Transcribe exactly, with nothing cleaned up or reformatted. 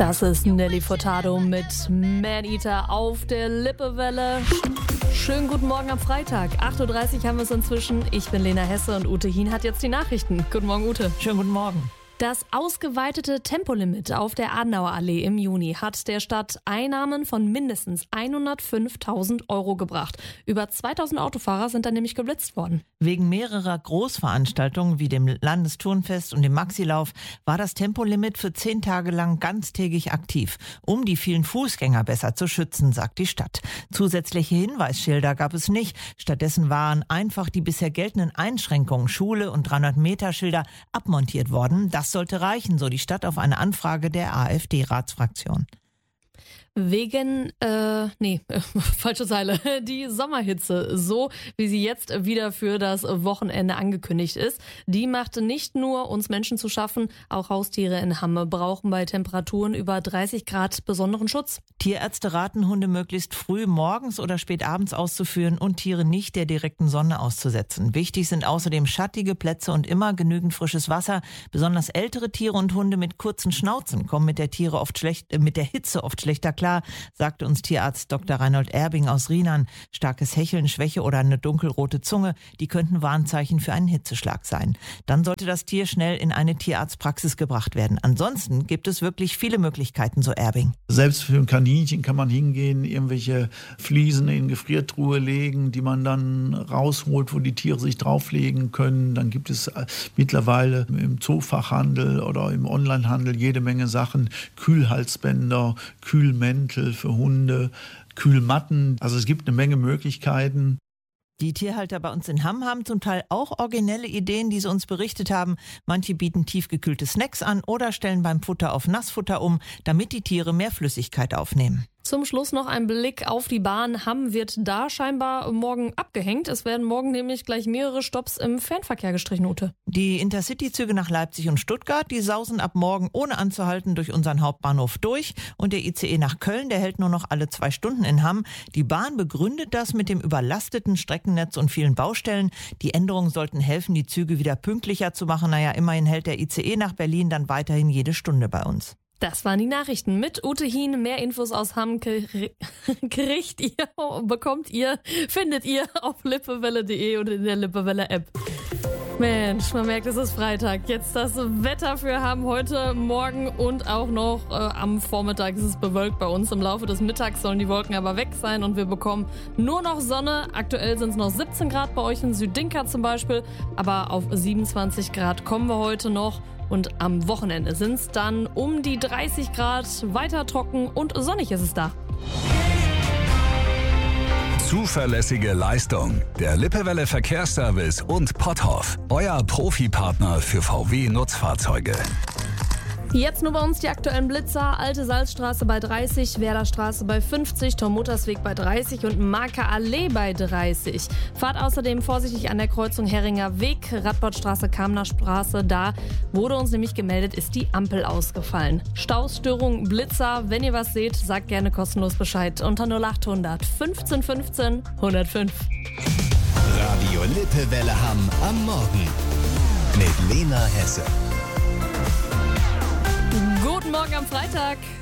Das ist Nelly Furtado mit Maneater auf der Lippewelle. Schönen guten Morgen am Freitag. acht Uhr dreißig haben wir es inzwischen. Ich bin Lena Hesse und Ute Hien hat jetzt die Nachrichten. Guten Morgen, Ute. Schönen guten Morgen. Das ausgeweitete Tempolimit auf der Adenauer Allee im Juni hat der Stadt Einnahmen von mindestens hundertfünftausend Euro gebracht. Über zweitausend Autofahrer sind da nämlich geblitzt worden. Wegen mehrerer Großveranstaltungen wie dem Landesturnfest und dem Maxilauf war das Tempolimit für zehn Tage lang ganztägig aktiv, um die vielen Fußgänger besser zu schützen, sagt die Stadt. Zusätzliche Hinweisschilder gab es nicht. Stattdessen waren einfach die bisher geltenden Einschränkungen, Schule und dreihundert Meter Schilder abmontiert worden. Das sollte reichen, so die Stadt auf eine Anfrage der AfD-Ratsfraktion. Wegen, äh, nee, falsche Zeile, die Sommerhitze, so wie sie jetzt wieder für das Wochenende angekündigt ist, die macht nicht nur uns Menschen zu schaffen, auch Haustiere in Hamme brauchen bei Temperaturen über dreißig Grad besonderen Schutz. Tierärzte raten, Hunde möglichst früh morgens oder spät abends auszuführen und Tiere nicht der direkten Sonne auszusetzen. Wichtig sind außerdem schattige Plätze und immer genügend frisches Wasser. Besonders ältere Tiere und Hunde mit kurzen Schnauzen kommen mit der Tiere oft schlecht, äh, mit der Hitze oft schlechter klar, sagte uns Tierarzt Doktor Reinhold Erbing aus Rienan. Starkes Hecheln, Schwäche oder eine dunkelrote Zunge, die könnten Warnzeichen für einen Hitzeschlag sein. Dann sollte das Tier schnell in eine Tierarztpraxis gebracht werden. Ansonsten gibt es wirklich viele Möglichkeiten, so Erbing. Selbst für ein Kaninchen kann man hingehen, irgendwelche Fliesen in Gefriertruhe legen, die man dann rausholt, wo die Tiere sich drauflegen können. Dann gibt es mittlerweile im Zoofachhandel oder im Onlinehandel jede Menge Sachen, Kühlhalsbänder, Kühlmäntel für Hunde, Kühlmatten. Also es gibt eine Menge Möglichkeiten. Die Tierhalter bei uns in Hamm haben zum Teil auch originelle Ideen, die sie uns berichtet haben. Manche bieten tiefgekühlte Snacks an oder stellen beim Futter auf Nassfutter um, damit die Tiere mehr Flüssigkeit aufnehmen. Zum Schluss noch ein Blick auf die Bahn. Hamm wird da scheinbar morgen abgehängt. Es werden morgen nämlich gleich mehrere Stopps im Fernverkehr gestrichen, Ute. Die Intercity-Züge nach Leipzig und Stuttgart, die sausen ab morgen ohne anzuhalten durch unseren Hauptbahnhof durch. Und der I C E nach Köln, der hält nur noch alle zwei Stunden in Hamm. Die Bahn begründet das mit dem überlasteten Streckennetz und vielen Baustellen. Die Änderungen sollten helfen, die Züge wieder pünktlicher zu machen. Naja, immerhin hält der I C E nach Berlin dann weiterhin jede Stunde bei uns. Das waren die Nachrichten mit Ute Hien. Mehr Infos aus Hamm kriegt ihr, bekommt ihr, findet ihr auf lippewelle punkt de und in der Lippewelle-App. Mensch, man merkt, es ist Freitag. Jetzt das Wetter für Hamm heute, morgen und auch noch äh, am Vormittag ist es bewölkt bei uns. Im Laufe des Mittags sollen die Wolken aber weg sein und wir bekommen nur noch Sonne. Aktuell sind es noch siebzehn Grad bei euch in Südinka zum Beispiel, aber auf siebenundzwanzig Grad kommen wir heute noch. Und am Wochenende sind es dann um die dreißig Grad, weiter trocken und sonnig ist es da. Zuverlässige Leistung. Der Lippewelle Verkehrsservice und Potthoff. Euer Profipartner für V W-Nutzfahrzeuge. Jetzt nur bei uns die aktuellen Blitzer. Alte Salzstraße bei dreißig, Werderstraße bei fünfzig, Tormuttersweg bei dreißig und Marker Allee bei dreißig. Fahrt außerdem vorsichtig an der Kreuzung Herringer Weg, Radbottstraße, Kamner Straße. Da wurde uns nämlich gemeldet, ist die Ampel ausgefallen. Staus, Störung, Blitzer. Wenn ihr was seht, sagt gerne kostenlos Bescheid unter null achthundert fünfzehn fünfzehn hundertfünf. Radio Lippewelle Hamm am Morgen mit Lena Hesse. Guten Morgen am Freitag.